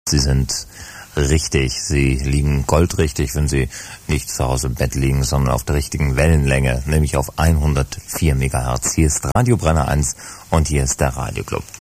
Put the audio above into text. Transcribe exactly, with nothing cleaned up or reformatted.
Sie sind richtig. Sie liegen goldrichtig, wenn Sie nicht zu Hause im Bett liegen, sondern auf der richtigen Wellenlänge, nämlich auf hundertvier Megahertz. Hier ist Radio Brenner eins und hier ist der Radioclub.